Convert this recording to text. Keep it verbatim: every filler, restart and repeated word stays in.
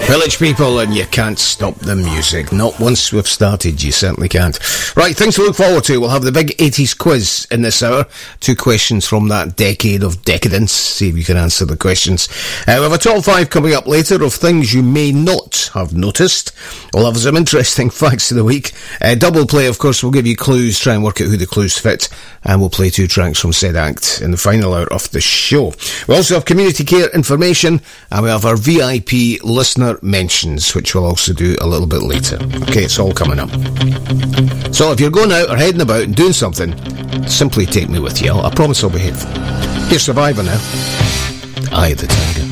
Village People, and you can't stop the music. Not once we've started, you certainly can't. Right, things to look forward to. We'll have the big eighties quiz in this hour. Two questions from that decade of decadence. See if you can answer the questions. Uh, we have a top five coming up later of things you may not have noticed. We'll have some interesting facts of the week. Uh, double play, of course, we'll give you clues, try and work out who the clues fit. And we'll play two tracks from said act in the final hour of the show. We also have community care information, and we have our V I P listener mentions, which we'll also do a little bit later. Okay, it's all coming up. So if you're going out or heading about and doing something, simply take me with you. I promise I'll behave. Here's Survivor now. Eye of the Tiger.